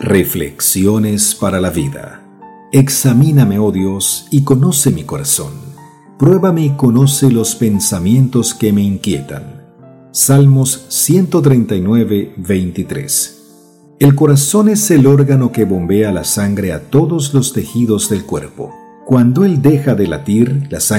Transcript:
Reflexiones para la vida. Examíname, oh Dios, y conoce mi corazón. Pruébame y conoce los pensamientos que me inquietan. Salmos 139, 23. El corazón es el órgano que bombea la sangre a todos los tejidos del cuerpo. Cuando él deja de latir, la sangre